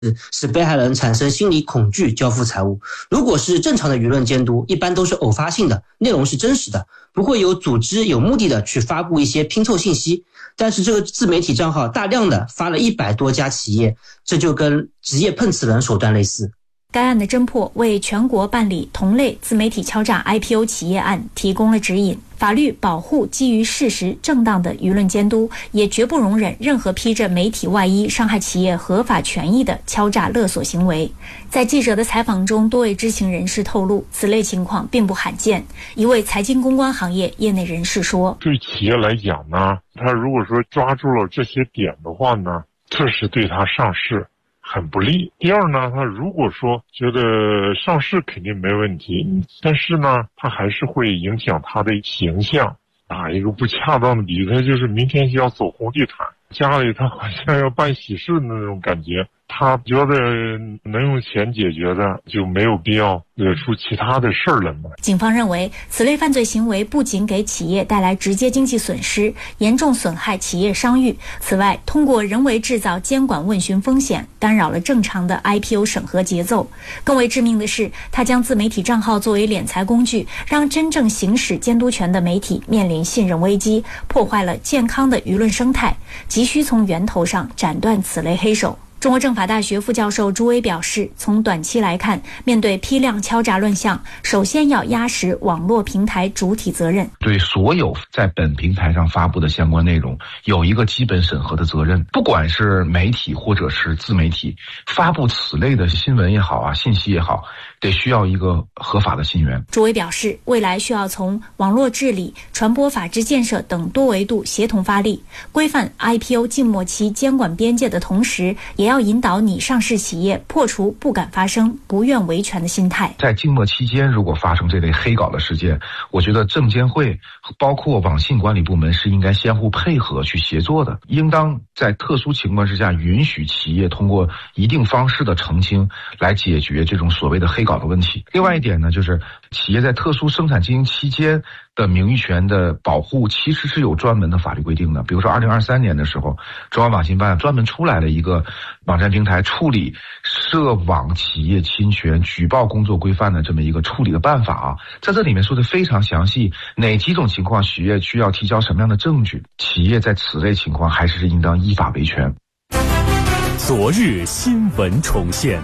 使被害人产生心理恐惧交付财物。如果是正常的舆论监督，一般都是偶发性的，内容是真实的，不会有组织有目的的去发布一些拼凑信息。但是这个自媒体账号大量的发了100多家企业，这就跟职业碰瓷人手段类似。 该案的侦破为全国办理同类自媒体敲诈 IPO 企业案提供了指引。法律保护基于事实正当的舆论监督，也绝不容忍任何披着媒体外衣伤害企业合法权益的敲诈勒索行为。在记者的采访中，多位知情人士透露，此类情况并不罕见。一位财经公关行业业内人士说， 对企业来讲呢，他如果说抓住了这些点的话呢，这是对他上市很不利。第二呢，他如果说觉得上市肯定没问题，但是呢，他还是会影响他的形象。打一个不恰当的比喻，他就是明天就要走红地毯，家里他好像要办喜事的那种感觉。他觉得能用钱解决的，就没有必要惹出其他的事儿来嘛。 警方认为，此类犯罪行为不仅给企业带来直接经济损失，严重损害企业商誉。此外，通过人为制造监管问询风险，干扰了正常的 IPO 审核节奏。更为致命的是，他将自媒体账号作为敛财工具，让真正行使监督权的媒体面临信任危机，破坏了健康的舆论生态，急需从源头上斩断此类黑手。中国政法大学副教授朱威表示，从短期来看，面对批量敲诈乱象，首先要压实网络平台主体责任， 对所有在本平台上发布的相关内容有一个基本审核的责任。不管是媒体或者是自媒体发布此类的新闻也好啊，信息也好，得需要一个合法的信源。 朱威表示，未来需要从网络治理、传播法治建设等多维度协同发力，规范 IPO 静默期监管边界的同时，也要引导拟上市企业破除不敢发声、不愿维权的心态。 在静默期间，如果发生这类黑稿的事件，我觉得证监会包括网信管理部门是应该相互配合去协作的，应当在特殊情况之下允许企业通过一定方式的澄清来解决这种所谓的黑稿的问题。另外一点呢，就是企业在特殊生产经营期间的名誉权的保护其实是有专门的法律规定的。比如说2023年的时候，中央网信办专门出来了一个网站平台处理涉网企业侵权举报工作规范的这么一个处理的办法啊，在这里面说的非常详细，哪几种情况企业需要提交什么样的证据，企业在此类情况还是应当依法维权。 昨日新闻重现。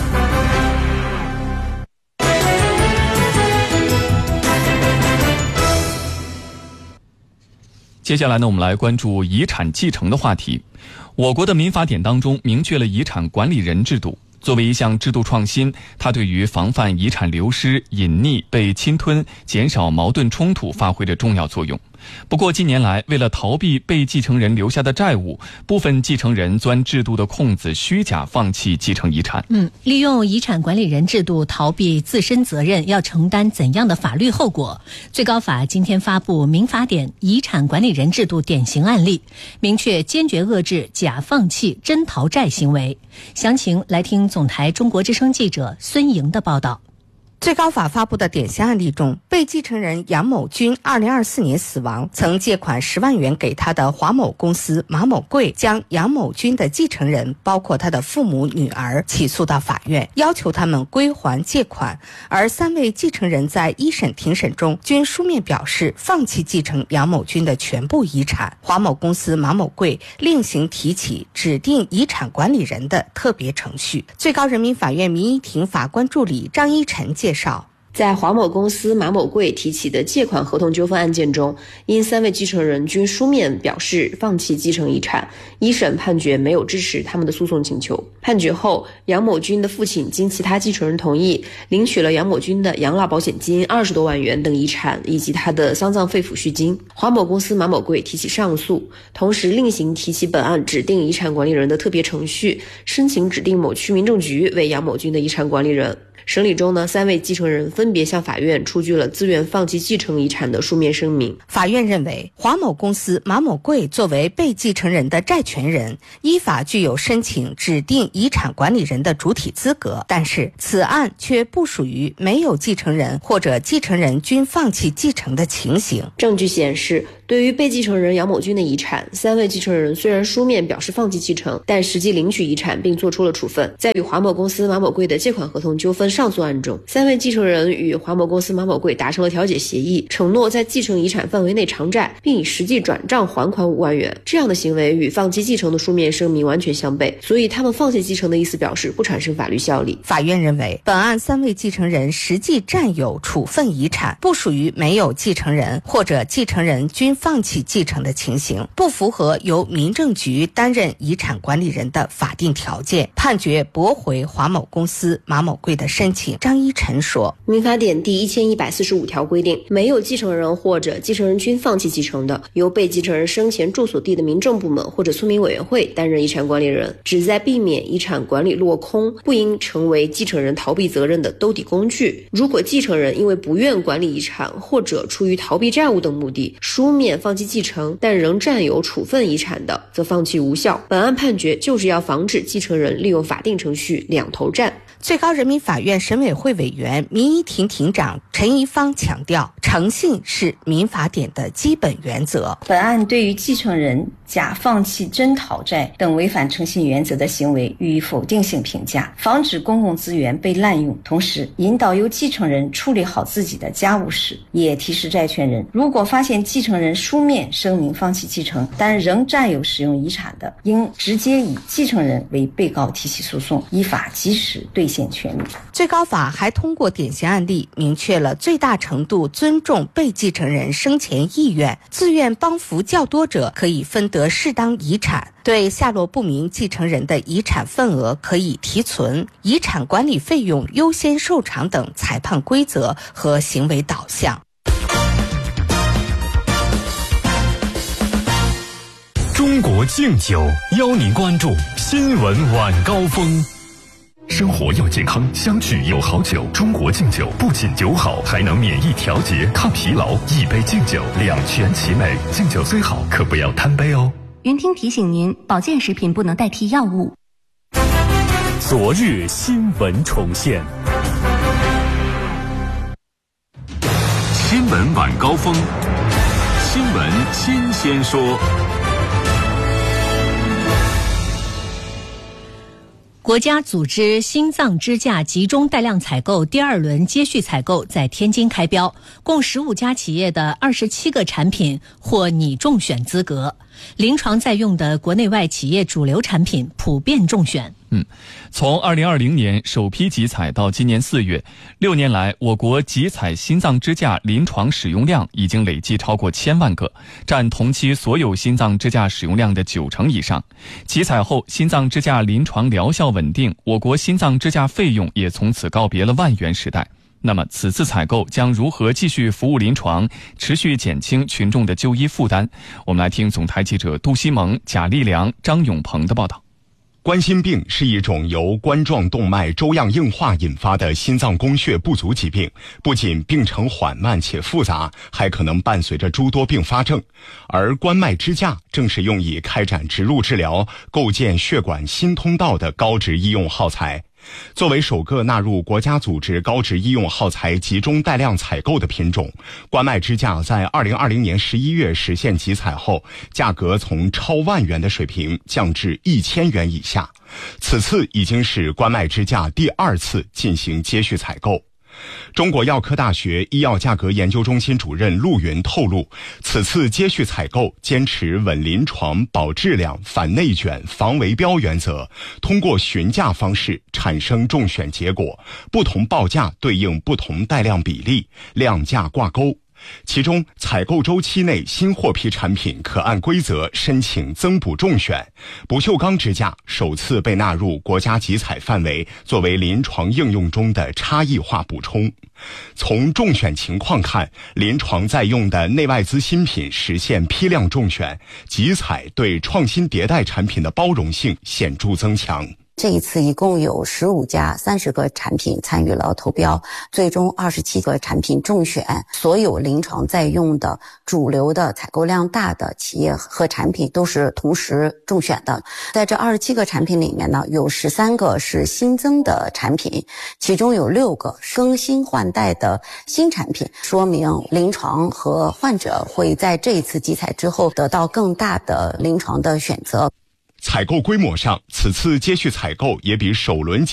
接下来呢，我们来关注遗产继承的话题。我国的民法典当中明确了遗产管理人制度，作为一项制度创新，它对于防范遗产流失、隐匿、被侵吞、减少矛盾冲突发挥着重要作用。不过近年来，为了逃避被继承人留下的债务，部分继承人钻制度的空子，虚假放弃继承遗产。 利用遗产管理人制度逃避自身责任，要承担怎样的法律后果？最高法今天发布《民法典遗产管理人制度典型案例》，明确坚决遏制假放弃、真逃债行为。详情来听总台中国之声记者孙莹的报道。 最高法发布的典型案例中，被继承人杨某军2024年死亡，曾借款10万元给他的华某公司马某贵，将杨某军的继承人包括他的父母、女儿起诉到法院，要求他们归还借款。而3位继承人在一审庭审中均书面表示放弃继承杨某军的全部遗产。华某公司马某贵另行提起指定遗产管理人的特别程序。最高人民法院民一庭法官助理张一晨介绍， 在华某公司马某贵提起的借款合同纠纷案件中，因3位继承人均书面表示放弃继承遗产，一审判决没有支持他们的诉讼请求。判决后，杨某军的父亲经其他继承人同意，领取了杨某军的养老保险金20多万元等遗产，以及他的丧葬费抚恤金。华某公司马某贵提起上诉，同时另行提起本案指定遗产管理人的特别程序，申请指定某区民政局为杨某军的遗产管理人。审理中呢，3位继承人分别向法院出具了自愿放弃继承遗产的书面声明。 法院认为，华某公司马某贵作为被继承人的债权人，依法具有申请指定遗产管理人的主体资格，但是此案却不属于没有继承人或者继承人均放弃继承的情形。 证据显示， 对于被继承人杨某军的遗产，3位继承人虽然书面表示放弃继承，但实际领取遗产并做出了处分。在与华某公司马某贵的借款合同纠纷上诉案中，3位继承人与华某公司马某贵达成了调解协议，承诺在继承遗产范围内偿债，并以实际转账还款5万元。这样的行为与放弃继承的书面声明完全相悖，所以他们放弃继承的意思表示不产生法律效力。 法院认为，本案3位继承人实际占有处分遗产，不属于没有继承人或者继承人均放弃继承的情形，不符合由民政局担任遗产管理人的法定条件，判决驳回华某公司马某贵的申请。张一晨说， 民法典第1145条规定，没有继承人或者继承人均放弃继承的，由被继承人生前住所地的民政部门或者村民委员会担任遗产管理人，旨在避免遗产管理落空，不应成为继承人逃避责任的兜底工具。如果继承人因为不愿管理遗产或者出于逃避债务等目的，书面放弃继承但仍占有处分遗产的，则放弃无效。本案判决就是要防止继承人利用法定程序两头占。 最高人民法院审委会委员、民医庭庭长陈一方强调，诚信是民法典的基本原则。 本案对于继承人假放弃真讨债等违反诚信原则的行为予以否定性评价，防止公共资源被滥用，同时引导由继承人处理好自己的家务事。也提示债权人，如果发现继承人书面声明放弃继承，但仍占有使用遗产的，应直接以继承人为被告提起诉讼，依法及时兑现权利。 最高法还通过典型案例，明确了最大程度尊重被继承人生前意愿，自愿帮扶较多者可以分得适当遗产，对下落不明继承人的遗产份额可以提存，遗产管理费用优先受偿等裁判规则和行为导向。 中国敬酒邀您关注新闻晚高峰。生活要健康，相聚有好酒。中国敬酒不仅酒好，还能免疫调节、抗疲劳。一杯敬酒，两全其美。敬酒虽好，可不要贪杯哦。 云听提醒您，保健食品不能代替药物。 昨日新闻重现，新闻晚高峰，新闻新鲜说。 国家组织心脏支架集中带量采购第2轮接续采购在天津开标，共15家企业的27个产品获拟中选资格，临床在用的国内外企业主流产品普遍中选。 从2020年首批集采到今年4月，6年来，我国集采心脏支架临床使用量已经累计超过1000万个，占同期所有心脏支架使用量的90%以上。集采后，心脏支架临床疗效稳定，我国心脏支架费用也从此告别了万元时代。那么此次采购将如何继续服务临床，持续减轻群众的就医负担？我们来听总台记者杜西蒙、贾立良、张永鹏的报道。 冠心病是一种由冠状动脉粥样硬化引发的心脏供血不足疾病，不仅病程缓慢且复杂，还可能伴随着诸多并发症。而冠脉支架正是用以开展植入治疗、构建血管新通道的高值医用耗材。作为首个纳入国家组织高值医用耗材集中带量采购的品种，冠脉支架在2020年11月实现集采后，价格从超万元的水平降至1000元以下。此次已经是冠脉支架第2次进行接续采购。中国药科大学医药价格研究中心主任陆云透露，此次接续采购坚持稳临床、保质量、反内卷、防围标原则，通过询价方式产生中选结果，不同报价对应不同带量比例，量价挂钩。其中，采购周期内新获批产品可按规则申请增补中选，不锈钢支架首次被纳入国家集采范围，作为临床应用中的差异化补充。从中选情况看，临床在用的内外资新品实现批量中选，集采对创新迭代产品的包容性显著增强。 这一次一共有15家30个产品参与了投标，最终27个产品中选，所有临床在用的主流的采购量大的企业和产品都是同时中选的。在这27个产品里面呢，有13个是新增的产品，其中有6个更新换代的新产品，说明临床和患者会在这一次集采之后得到更大的临床的选择。 采购规模上，此次接续采购也比首轮